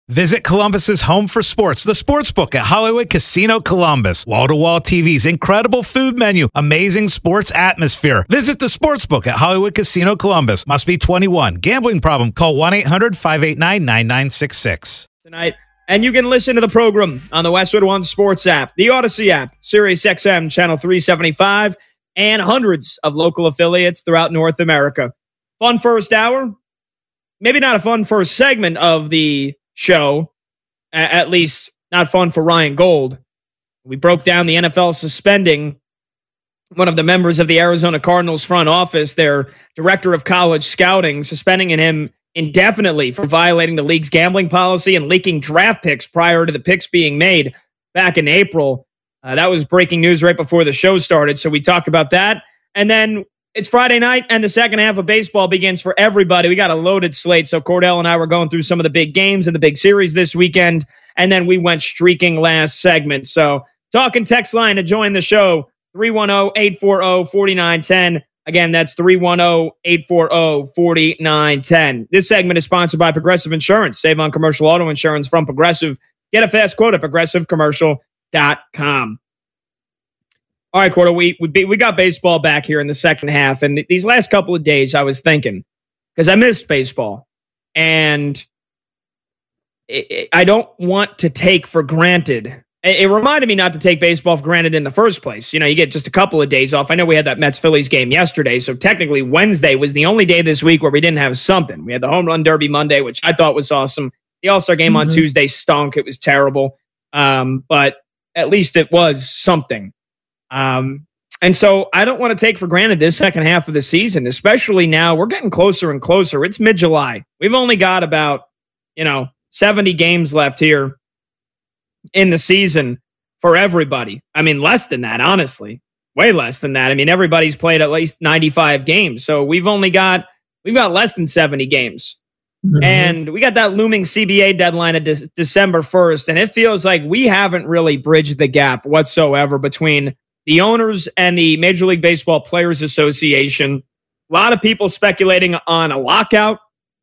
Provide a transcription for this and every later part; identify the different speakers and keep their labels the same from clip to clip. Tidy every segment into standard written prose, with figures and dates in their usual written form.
Speaker 1: Visit Columbus's home for sports, the Sportsbook at Hollywood Casino Columbus. Wall-to-wall TVs, incredible food menu, amazing sports atmosphere. Visit the Sportsbook at Hollywood Casino Columbus. Must be 21. Gambling problem? Call 1-800-589-9966.
Speaker 2: Tonight, and you can listen to the program on the Westwood One Sports app, the Odyssey app, Sirius XM Channel 375, and hundreds of local affiliates throughout North America. Fun first hour. Maybe not a fun first segment of the show, at least not fun for Ryan Gold. We broke down the NFL suspending one of the members of the Arizona Cardinals front office, their director of college scouting, suspending him indefinitely for violating the league's gambling policy and leaking draft picks prior to the picks being made back in April. That was breaking news right before the show started, so we talked about that. And then it's Friday night, and the second half of baseball begins for everybody. We got a loaded slate, so Cordell and I were going through some of the big games and the big series this weekend, and then we went streaking last segment. So talking text line to join the show, 310-840-4910. Again, that's 310-840-4910. This segment is sponsored by Progressive Insurance. Save on commercial auto insurance from Progressive. Get a fast quote at progressivecommercial.com. All right, Cordo, we got baseball back here in the second half, and these last couple of days I was thinking, because I missed baseball, and I don't want to take for granted. It reminded me not to take baseball for granted in the first place. You know, you get just a couple of days off. I know we had that Mets-Phillies game yesterday, so technically Wednesday was the only day this week where we didn't have something. We had the Home Run Derby Monday, which I thought was awesome. The All-Star game on Tuesday stunk. It was terrible, but at least it was something. And so I don't want to take for granted this second half of the season, especially now. We're getting closer and closer. It's mid-July. We've only got about, 70 games left here in the season for everybody. I mean, less than that, honestly. Way less than that. I mean, everybody's played at least 95 games. So we've got less than 70 games. And we got that looming CBA deadline of December 1st. And it feels like we haven't really bridged the gap whatsoever between the owners and the Major League Baseball Players Association. A lot of people speculating on a lockout.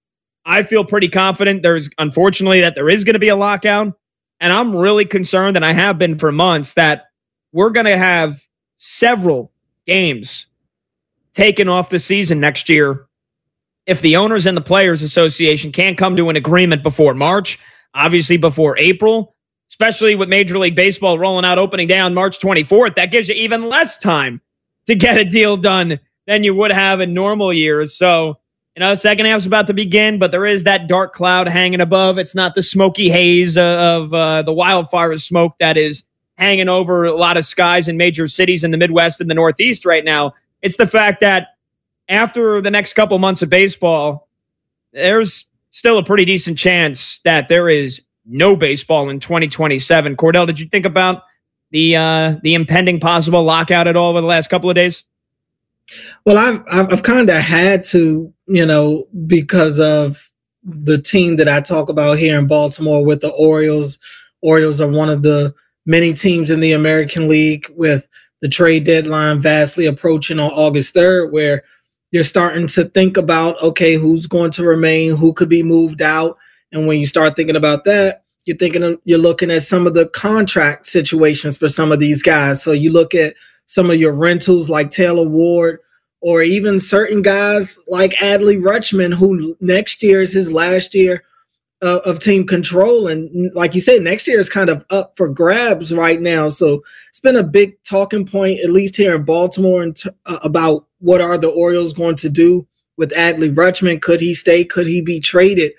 Speaker 2: I feel pretty confident unfortunately, that there is going to be a lockout. And I'm really concerned, and I have been for months, that we're going to have several games taken off the season next year if the owners and the Players Association can't come to an agreement before March, obviously before April. Especially with Major League Baseball rolling out opening day on March 24th. That gives you even less time to get a deal done than you would have in normal years. So, second half's about to begin, but there is that dark cloud hanging above. It's not the smoky haze of the wildfire smoke that is hanging over a lot of skies in major cities in the Midwest and the Northeast right now. It's the fact that after the next couple months of baseball, there's still a pretty decent chance that there is no baseball in 2027. Cordell, did you think about the impending possible lockout at all over the last couple of days?
Speaker 3: Well, I've kind of had to, because of the team that I talk about here in Baltimore with the Orioles. Orioles are one of the many teams in the American League with the trade deadline vastly approaching on August 3rd, where you're starting to think about, okay, who's going to remain, who could be moved out. And when you start thinking about that, you're looking at some of the contract situations for some of these guys. So you look at some of your rentals like Taylor Ward, or even certain guys like Adley Rutschman, who next year is his last year of team control. And like you said, next year is kind of up for grabs right now. So it's been a big talking point, at least here in Baltimore, about what are the Orioles going to do with Adley Rutschman. Could he stay? Could he be traded?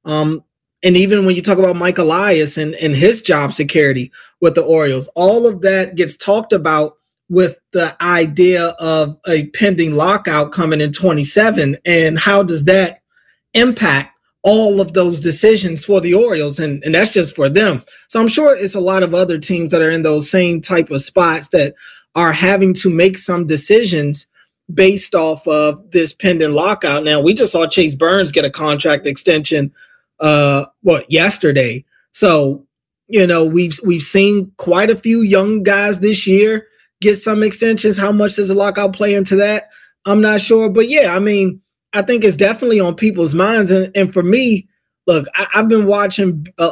Speaker 3: And even when you talk about Mike Elias and his job security with the Orioles, all of that gets talked about with the idea of a pending lockout coming in 27. And how does that impact all of those decisions for the Orioles? And that's just for them. So I'm sure it's a lot of other teams that are in those same type of spots that are having to make some decisions based off of this pending lockout. Now, we just saw Chase Burns get a contract extension yesterday. So, we've seen quite a few young guys this year get some extensions. How much does a lockout play into that? I'm not sure. But yeah, I mean, I think it's definitely on people's minds. And for me, look, I've been watching a